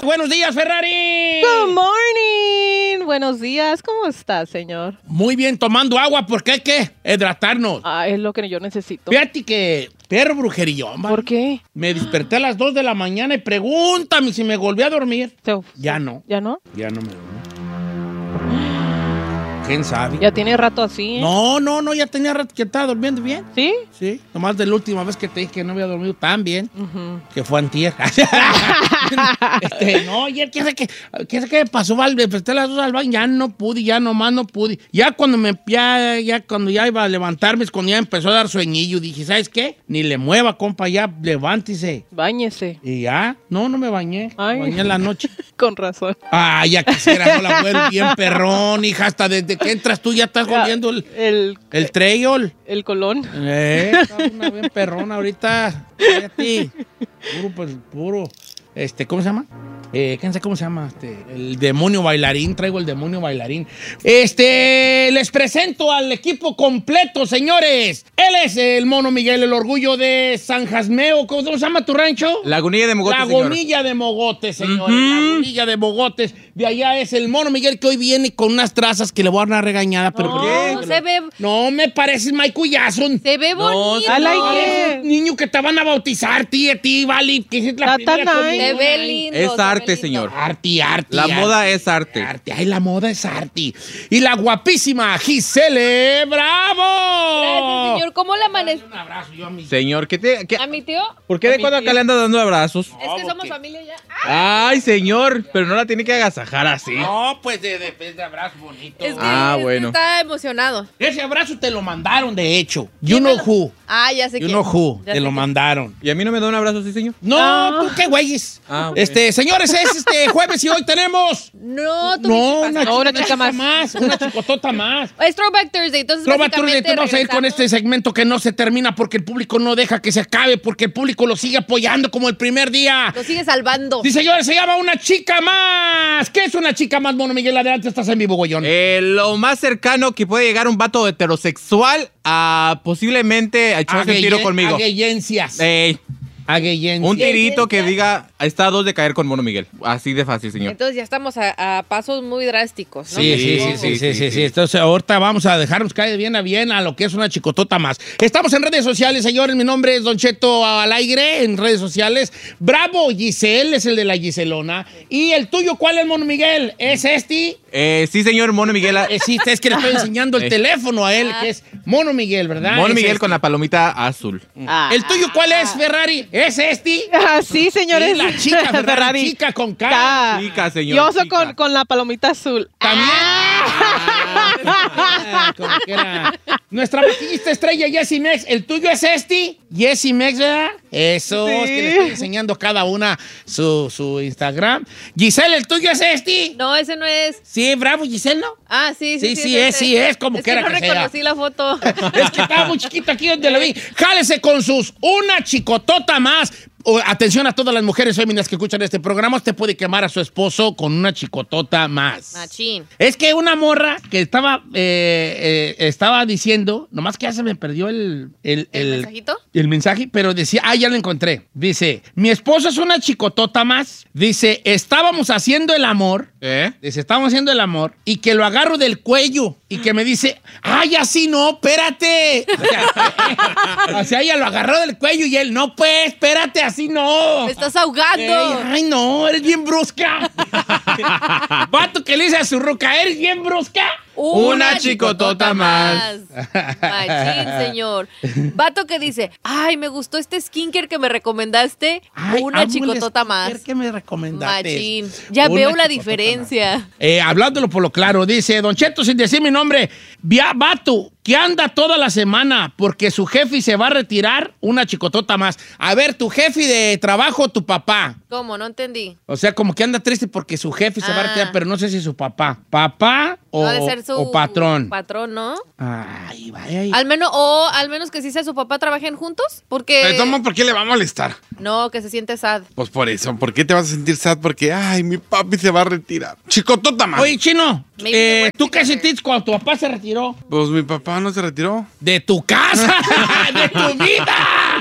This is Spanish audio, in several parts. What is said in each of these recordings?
Buenos días, Ferrari. Good morning. Buenos días. ¿Cómo está, señor? Muy bien, tomando agua porque hay que hidratarnos. Ah, es lo que yo necesito. Fíjate que perro brujerillón. ¿Por qué? Me desperté a las 2 de la mañana y pregúntame si me volví a dormir. Ya no. ¿Ya no? Ya no me dormí. ¿Quién sabe? Ya tiene rato así, ¿eh? No, ya tenía rato que estaba durmiendo bien. ¿Sí? Sí, nomás de la última vez que te dije que no había dormido tan bien, que fue antier. No, ayer, ¿qué sé qué pasó? Me desperté a las 2 al baño, ya no pude, ya nomás no pude. Ya cuando cuando ya iba a levantarme, es cuando ya empezó a dar sueñillo, dije, ¿sabes qué? Ni le mueva, compa, ya levántese. Báñese. Y ya, no me bañé. Ay. Me bañé en la noche. Con razón. Ah, ya quisiera, no la vuelvo bien perrón, hija, hasta desde que entras tú ya estás volviendo el trail. El colón. Está una bien perrona ahorita. Fíjate. Puro. ¿Cómo se llama? ¿Quién sabe cómo se llama? El demonio bailarín. Traigo el demonio bailarín. Les presento al equipo completo, señores. Él es el Mono Miguel, el orgullo de San Jasmeo. ¿Cómo se llama tu rancho? Lagunilla de Mogotes, Lagunilla de Mogotes, señores. Lagunilla de Mogotes. De allá es el Mono Miguel, que hoy viene con unas trazas que le voy a dar una regañada. ¿Pero por qué? No, se ve... No me pareces Michael Jackson. Se ve bonito. Niño que te van a bautizar, ti, vale. Que es la primera comunión. Se ve lindo. Es arte, señor. Arte. La moda es arte. Ay, la moda es arte. Y la guapísima Giselle Bravo. Gracias, señor. ¿Cómo le amanece? Un abrazo yo a mi... Señor, ¿A mi tío? ¿por qué de cuando acá le anda dando abrazos? Es que somos familia ya. Ay, señor, pero no la tiene que agasajar así. No, pues de abrazo bonito. Es que bueno. está emocionado. Ese abrazo te lo mandaron, de hecho. You know who. Ah, ya sé You quién. know who. Ya Te sé lo quién. mandaron. ¿Y a mí no me da un abrazo así, señor? No, tú qué güeyes. Ok. Señores, es jueves y hoy tenemos... No, tú una chica más. Una chicotota más. Es Throwback Thursday, entonces Throwback Thursday, básicamente vamos a ir con este segmento que no se termina porque el público no deja que se acabe, porque el público lo sigue apoyando como el primer día. Lo sigue salvando. Sí, señores, se llama Una Chica Más. ¿Qué es Una Chica Más, Mono Miguel? Adelante, estás en vivo, güeyón. Lo más cercano que puede llegar un vato heterosexual a posiblemente a echarse un tiro conmigo. Agueyencias. Agueyencias. Un tirito que diga, está a 2 de caer con Mono Miguel. Así de fácil, señor. Entonces ya estamos a pasos muy drásticos, ¿no? Sí. Entonces ahorita vamos a dejarnos caer bien a lo que es una chicotota más. Estamos en redes sociales, señores. Mi nombre es Don Cheto al aire en redes sociales. Bravo Giselle es el de la Giselona. ¿Y el tuyo cuál es, Mono Miguel? ¿Es este? Sí, señor, Mono Miguel. Sí, es que le estoy enseñando el teléfono a él, que es Mono Miguel, ¿verdad? Mono Es Miguel este. con la palomita azul. ¿El tuyo cuál es, Ferrari? ¿Es este? Sí, señores. Sí, la chica, Ferrari. Chica con K. Chica, señor. Yo soy chica. con la palomita azul. También. Como que era. Nuestra maquillista estrella, Jessie Mex. ¿El tuyo es este? Jessie Mex, ¿verdad? Eso, Sí. es que le estoy enseñando a cada una su Instagram. Giselle, ¿el tuyo es este? No, ese no es. Sí, bravo, Giselle, ¿no? Ah, sí, Sí, es como es que era no que sea. reconocí la foto. Es que estaba muy chiquita aquí donde la vi. Jálese con sus Una Chicotota Más. Atención a todas las mujeres féminas que escuchan este programa. Usted puede quemar a su esposo con una chicotota más. Machín. Es que una morra que estaba diciendo, nomás que ya se me perdió el mensajito? El mensaje, pero decía, ya lo encontré. Dice, mi esposo es una chicotota más. Dice, estábamos haciendo el amor. Dice, estábamos haciendo el amor y que lo agarro del cuello y que me dice, ay, así no, espérate. O sea, ella lo agarró del cuello y él, no, pues, espérate, así no. Me estás ahogando. Ay, no, eres bien brusca. Vato que le dice a su ruca, eres bien brusca. Una chicotota más. Machín, señor. Vato que dice, ay, me gustó este skincare que me recomendaste. Ay, una amo el chicotota más. skincare que me recomendaste. Machín. Ya Una veo la chicotota diferencia. Hablándolo por lo claro, dice Don Cheto, sin decir mi nombre, vato, que anda toda la semana porque su jefe se va a retirar, una chicotota más. A ver, tu jefe de trabajo, tu papá. ¿Cómo? No entendí. O sea, como que anda triste porque su jefe se va a retirar, pero no sé si su papá. ¿Papá o, No ha de ser su o patrón? Patrón, ¿no? Ay, vaya. Al menos que sí sea su papá, trabajen juntos. Porque. ¿Por qué le va a molestar? No, que se siente sad. Pues por eso. ¿Por qué te vas a sentir sad? Porque, ay, mi papi se va a retirar. Chicotota, man. Oye, Chino, Maybe ¿tú qué sentiste cuando tu papá se retiró? Pues mi papá no se retiró. De tu casa, de tu vida.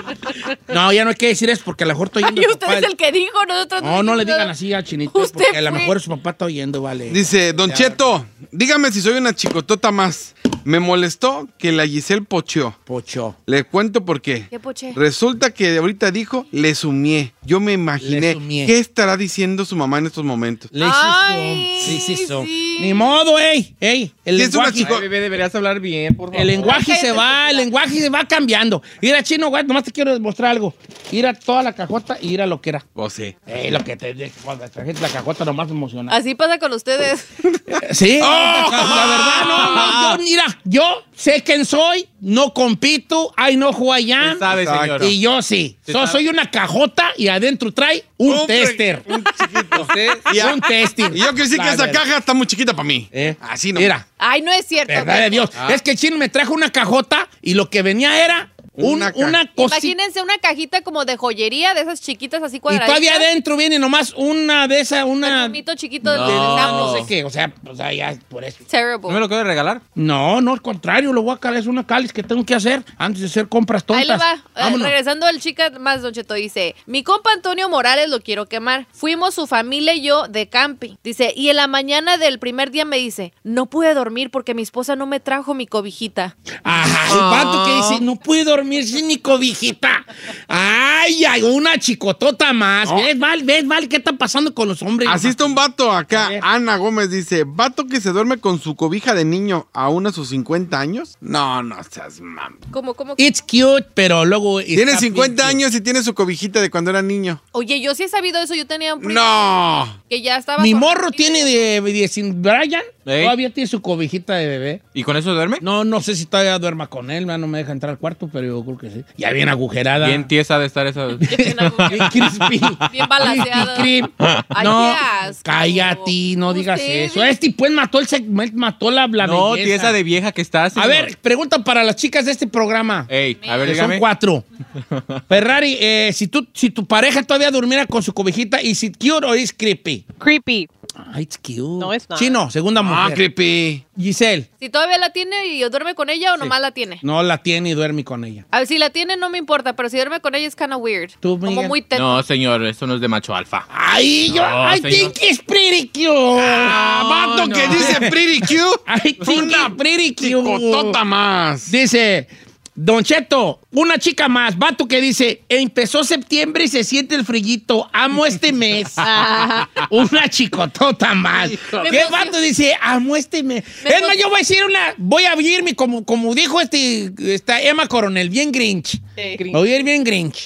No, ya no hay que decir eso porque a lo mejor estoy oyendo. Ay, usted es el que dijo, nosotros No le digan así a Chinito Usted porque a lo fue. mejor su papá está oyendo, vale. Dice, Don Cheto, dígame si soy una chicotota más. Me molestó que la Giselle pocheó. Pocho. Le cuento por qué. ¿Qué poché? Resulta que ahorita dijo, le sumié. Yo me Le imaginé, sumié. ¿qué estará diciendo su mamá en estos momentos? Le Ay, hizo. sí. Ni modo, ey. El Sí, es una lenguaje, chico- Ay, bebé, deberías hablar bien, por favor. el lenguaje se va, Cállate, el lenguaje se va cambiando. Mira, Chino, güey, nomás te quiero demostrar algo. Ir a toda la cajota y ir a lo que era. Oh, sí. Lo que te cuando trajiste la cajota nomás me emociona. Así pasa con ustedes. Sí, la verdad, no, yo sé quién soy, no compito, I know who I am. Usted sabe, Exacto. señora. Y yo sí. ¿Usted sabe? Soy una cajota y adentro trae un tester. Un chiquito. Usted- Un testing. Y yo quiero decir que La esa verdad. caja está muy chiquita para mí. Así no. Mira, Ay, no es cierto. verdad de Dios. Es que el Chino me trajo una cajota y lo que venía era Una una cosita. Imagínense una cajita como de joyería, de esas chiquitas así Y cuadraditas. todavía adentro viene nomás una de esas, Un una... perfumito chiquito No. de No Sam's. sé qué, o sea, ya por eso. Terrible. ¿No me lo quiere regalar? No, al contrario, lo voy a calar, es una cáliz que tengo que hacer antes de hacer compras tontas. Ahí le va. Vámonos. Regresando al chica más, Don Cheto, dice, mi compa Antonio Morales lo quiero quemar. Fuimos su familia y yo de camping. Dice, y en la mañana del primer día me dice, no pude dormir porque mi esposa no me trajo mi cobijita. Ajá, el pato que dice, no pude dormir sin mi cobijita. Ay, una chicotota más. ¿Ves, Val, qué está pasando con los hombres? Así está un vato A acá. ver. Ana Gómez dice, ¿vato que se duerme con su cobija de niño aún a sus 50 años? No seas mam. ¿Cómo? It's cute, pero luego... Tiene está 50 bien cute. años y tiene su cobijita de cuando era niño. Oye, yo sí he sabido eso. Yo tenía un primo No. que ya estaba... Mi con- morro tiene de 10... Brian Ey. todavía tiene su cobijita de bebé. ¿Y con eso duerme? No sé si todavía duerma con él, no me deja entrar al cuarto, pero yo creo que sí. Ya bien agujerada. Bien tiesa de estar esa... Bien Bien crispy. Bien balanceada. Crispy cream. Ay, No, qué asco. cállate, no digas Usted- eso. Pues mató la No, belleza. tiesa de vieja que estás. A ver, pregunta para las chicas de este programa. Ey, a ver, Que son dígame. 4. Ferrari, si tu pareja todavía durmiera con su cobijita, ¿is it cute or is creepy? Creepy. Ay, it's cute. No, it's not. Chino, segunda mujer. creepy. Giselle, Si todavía la tiene y duerme con ella o nomás la tiene. no la tiene y duerme con ella. A ver, si la tiene no me importa, pero si duerme con ella es kind of weird. ¿Tú, Como Miguel? muy teto. No, señor, eso no es de macho alfa. Ay, No, I señor. think it's pretty cute. Vato no. que dice pretty cute. I think it's pretty cute. Chicotota más. Dice, Don Cheto, una chica más, vato que dice, empezó septiembre y se siente el frillito, amo este mes. Una chicotota más. ¿Qué vato dice, amo este mes? Es más, yo voy a decir voy a irme como dijo esta Emma Coronel, bien Grinch. Voy a ir bien Grinch.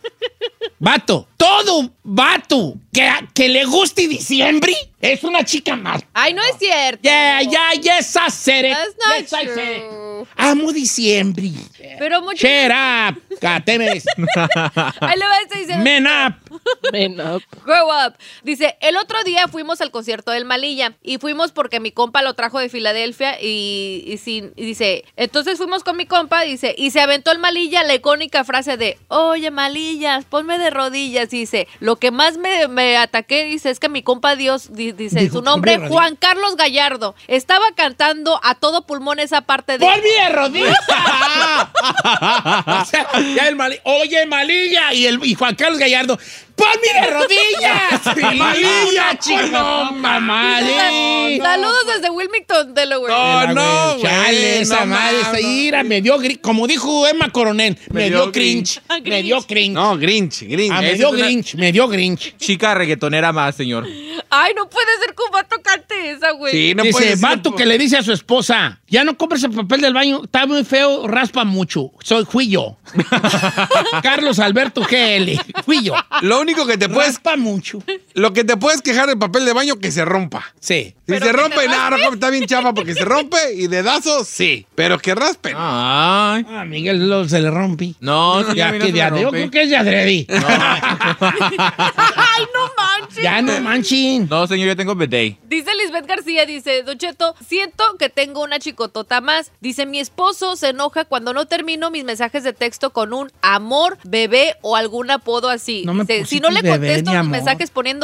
Vato, todo vato que le guste diciembre es una chica más. Ay, no es cierto. Yes, I said it. That's not Yes, I said it. true. Amo diciembre. Pero mucho. Shut up. Catemes. Ahí le va a estar diciendo. Man up. Man up. Grow up. Dice, el otro día fuimos al concierto del Malilla y fuimos porque mi compa lo trajo de Filadelfia y dice, entonces fuimos con mi compa, dice, y se aventó el Malilla la icónica frase de, oye Malillas, ponme de rodillas, dice, lo que más me ataqué, dice, es que mi compa Dios, dice, Dijo, su nombre, ponme de Juan Carlos Gallardo, estaba cantando a todo pulmón esa parte de... ¡Volví de rodillas! O sea, ya oye, Malilla. Y Juan Carlos Gallardo. ¡Ponme de rodillas! ¡Malilla, chico! ¡Mamá! Saludos desde Wilmington, Delaware. No, Chale, güey, esa no madre, mames. esa ira, me dio, como dijo Emma Coronel, me dio cringe. Grinch. Me dio cringe. No, Grinch. Me Esa dio es una- Grinch, me dio Grinch. Chica reggaetonera más, señor. Ay, no puede ser que un vato cante esa, güey. Sí, no Dice, puede ser, vato po- que le dice a su esposa, ya no compres el papel del baño, está muy feo, raspa mucho. Fui yo. Carlos Alberto GL, fui yo. Lo único que te puedes, Raspa mucho. lo que te puedes quejar del papel de baño que se rompa. Sí. Si Pero se que rompe, te nada, raspe. no, está bien chafa porque se rompe y dedazo, sí. Pero que raspen. Ay. Ah, Miguel se le rompí. No, señor, Ya a mí no que se de me yo rompe. creo que es de adredi. Ay, no manches. Ya no manchen. No, señor, yo tengo bidet. Dice Lisbeth García, dice, Don Cheto, siento que tengo una chicotota más. Dice, mi esposo se enoja cuando no termino mis mensajes de texto con un amor, bebé o algún apodo así. No me Dice, pusiste si no le bebé contesto ni los amor. mensajes poniendo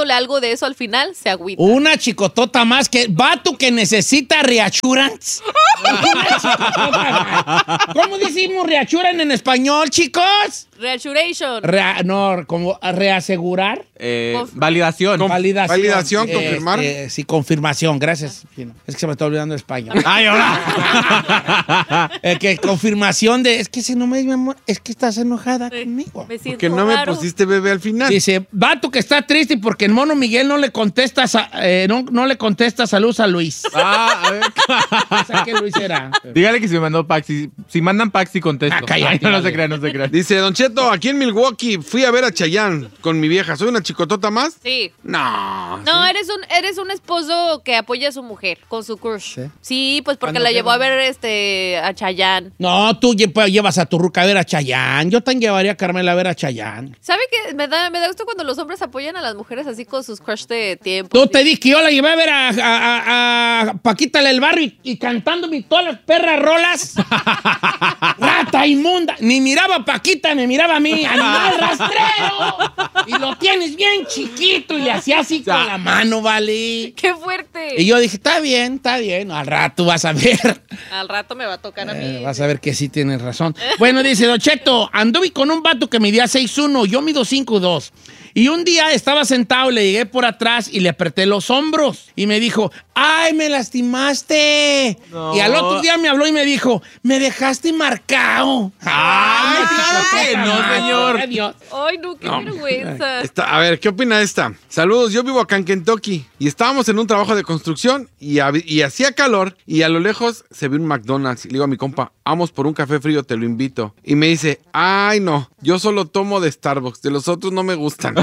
echándole algo de eso al final, se agüita. Una chicotota más que vato que necesita reassurance. Una chicotota más. ¿Cómo decimos reassurance en español, chicos? Reassuration. Como reasegurar. Validación. Validación, confirmar. Sí, confirmación, gracias. Es que se me está olvidando el español. Ay, ahora. Que confirmación de, es que si no me mi amor, es que estás enojada conmigo. Me siento Que no me raro. pusiste bebé al final. Dice, vato que está triste porque el mono Miguel no le contesta, no le contesta saludos a Luis. A ver. O sea, ¿qué Luis era? Dígale que si me mandó Paxi. Si mandan Paxi, contesto. Ah, cállate, Ay, no vale. se crean, no se crean. Dice, Don Cheto, aquí en Milwaukee fui a ver a Chayanne con mi vieja. ¿Soy una chicotota más? Sí. No. No, eres un esposo que apoya a su mujer con su crush. Sí, pues porque Cuando la llevó a quieran. ver a Chayanne. No, tú llevas a tu ruca a ver a Chayanne. Yo también llevaría a Carmela a ver a Chayanne. ¿Sabe qué? Me da gusto cuando los hombres apoyan a las mujeres así con sus crush de tiempo. Tú te di que yo la llevé a ver a Paquita del Barrio y cantándome todas las perras rolas. Rata inmunda. Ni miraba a Paquita, me miraba a mí. Animal rastrero. Y lo tienes bien chiquito. Y le hacía así con la mano, vale. ¡Qué fuerte! Y yo dije, está bien. Al rato vas a ver. Al rato me va a tocar a mí. Vas a ver que sí tienes razón. Bueno, dice Don Cheto, anduve con un vato que medía 6'1", yo mido 5'2". Y un día estaba sentado, le llegué por atrás y le apreté los hombros. Y me dijo, ¡ay, me lastimaste! No. Y al otro día me habló y me dijo, ¡me dejaste marcado! Ay, claro que no, señor. Adiós. Ay, no, qué vergüenza. A ver, ¿qué opina esta? Saludos, yo vivo acá en Kentucky y estábamos en un trabajo de construcción y hacía calor y a lo lejos se ve un McDonald's y le digo a mi compa, vamos por un café frío, te lo invito. Y me dice, ay no, yo solo tomo de Starbucks, de los otros no me gustan.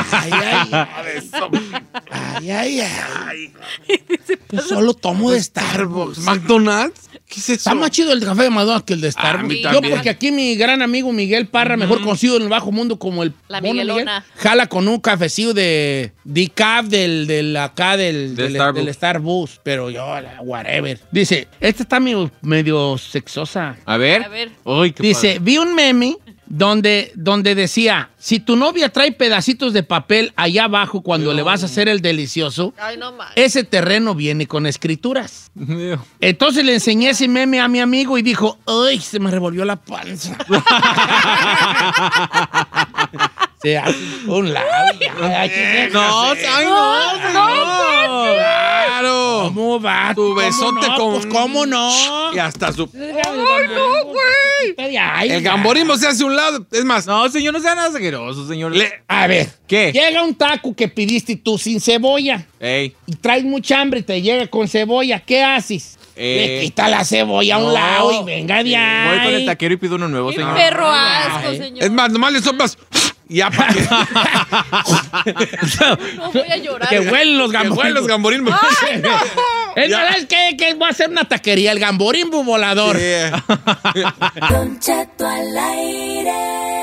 Ay. Yo solo tomo de Starbucks. ¿McDonald's? ¿Qué es eso? Está más chido el café de McDonald's que el de Starbucks. mí Yo también. porque aquí mi gran amigo Miguel Parra, mejor conocido en el bajo mundo como el La Mono Miguelona. Miguel, jala con un cafecillo de decaf del Starbucks. Starbucks, pero yo, whatever. Dice, esta está medio sexosa. A ver. A ver. Uy, qué Dice, vi un meme donde decía, si tu novia trae pedacitos de papel allá abajo cuando le vas a hacer el delicioso, Ay, no más. ese terreno viene con escrituras. padre. Entonces le enseñé ese meme a mi amigo y dijo, ¡ay, se me revolvió la panza! Se hace un lado. No, ay, no, señor. ¡Claro! ¿Cómo va? Tu besote no? con... Pues, ¿cómo no? Y hasta su... ¡Ay, no, güey! El gamborismo se hace a un lado. Es más, No, señor, no sea nada asqueroso, señor. A ver. ¿Qué? Llega un taco que pidiste tú sin cebolla Ey. y traes mucha hambre y te llega con cebolla. ¿Qué haces? Le quita la cebolla a un no. lado y venga de ahí. Voy con el taquero y pido uno nuevo, Qué señor. perro asco, Ay. señor. es más, nomás le soplas... Y ya para que... No voy a llorar. Que huelen los que huelen los gamborismos. gamborismos. Es verdad, es que voy a hacer una taquería, el gamborimbo volador. Don Cheto al aire.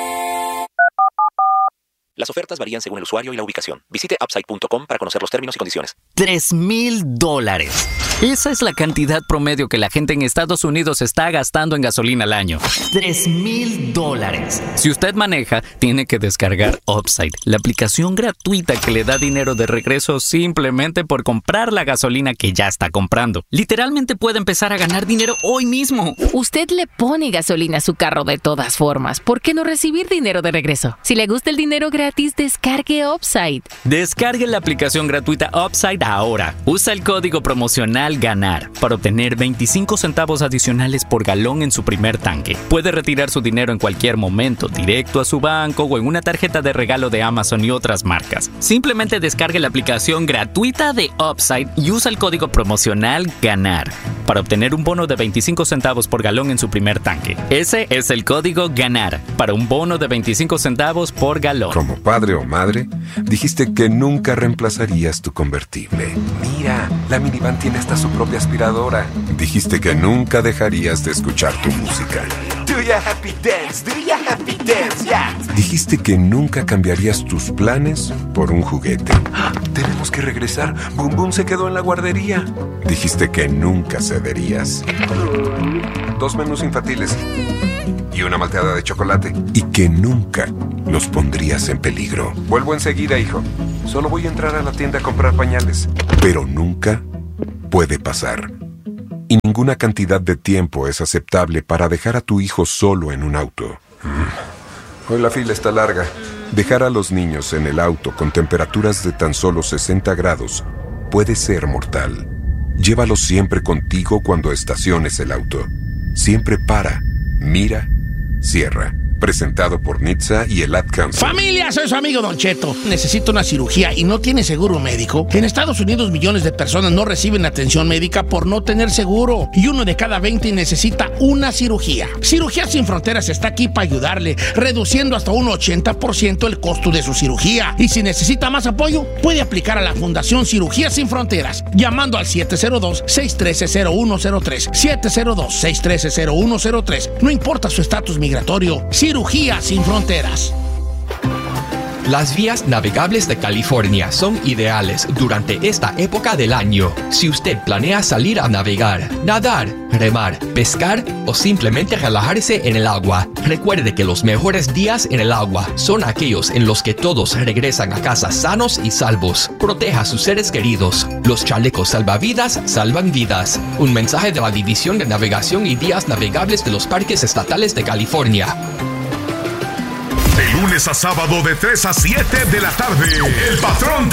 Las ofertas varían según el usuario y la ubicación. Visite upside.com para conocer los términos y condiciones. $3,000. Esa es la cantidad promedio que la gente en Estados Unidos está gastando en gasolina al año. $3,000. Si usted maneja, tiene que descargar Upside, la aplicación gratuita que le da dinero de regreso simplemente por comprar la gasolina que ya está comprando. Literalmente puede empezar a ganar dinero hoy mismo. Usted le pone gasolina a su carro de todas formas. ¿Por qué no recibir dinero de regreso? Si le gusta el dinero gratis, descargue Upside. Descargue la aplicación gratuita Upside ahora. Usa el código promocional GANAR para obtener 25 centavos adicionales por galón en su primer tanque. Puede retirar su dinero en cualquier momento, directo a su banco o en una tarjeta de regalo de Amazon y otras marcas. Simplemente descargue la aplicación gratuita de Upside y usa el código promocional GANAR para obtener un bono de 25 centavos por galón en su primer tanque. Ese es el código GANAR para un bono de 25 centavos por galón. Como padre o madre, dijiste que nunca reemplazarías tu convertible. Mira, la minivan tiene hasta su propia aspiradora. Dijiste que nunca dejarías de escuchar tu música. Do ya happy dance, yeah. Dijiste que nunca cambiarías tus planes por un juguete. Tenemos que regresar. Boom Boom se quedó en la guardería. Dijiste que nunca cederías. 2 menús infantiles. y una malteada de chocolate. Y que nunca los pondrías en peligro. Vuelvo enseguida, hijo. Solo voy a entrar a la tienda a comprar pañales. Pero nunca puede pasar. Y ninguna cantidad de tiempo es aceptable para dejar a tu hijo solo en un auto. Hoy la fila está larga. Dejar a los niños en el auto con temperaturas de tan solo 60 grados puede ser mortal. Llévalos siempre contigo cuando estaciones el auto. Siempre para, mira, cierra. Presentado por NHTSA y el Ad Council. Familia, soy su amigo Don Cheto. Necesito una cirugía y no tiene seguro médico. En Estados Unidos millones de personas no reciben atención médica por no tener seguro. Y 1 de cada 20 necesita una cirugía. Cirugías Sin Fronteras está aquí para ayudarle, reduciendo hasta un 80% el costo de su cirugía. Y si necesita más apoyo, puede aplicar a la Fundación Cirugías Sin Fronteras, llamando al 702-613-0103. 702-613-0103. No importa su estatus migratorio. Cirugía Sin Fronteras. Las vías navegables de California son ideales durante esta época del año. Si usted planea salir a navegar, nadar, remar, pescar o simplemente relajarse en el agua, recuerde que los mejores días en el agua son aquellos en los que todos regresan a casa sanos y salvos. Proteja a sus seres queridos. Los chalecos salvavidas salvan vidas. Un mensaje de la División de Navegación y Vías Navegables de los Parques Estatales de California. De lunes a sábado de 3 a 7 de la tarde, El Patrón